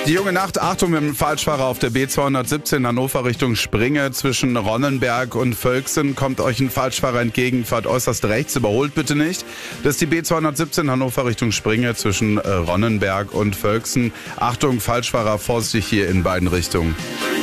Die junge Nacht, Achtung mit dem Falschfahrer auf der B217 Hannover Richtung Springe zwischen Ronnenberg und Völksen. Kommt euch ein Falschfahrer entgegen, fahrt äußerst rechts, überholt bitte nicht. Das ist die B217 Hannover Richtung Springe zwischen Ronnenberg und Völksen. Achtung, Falschfahrer, vorsichtig hier in beiden Richtungen.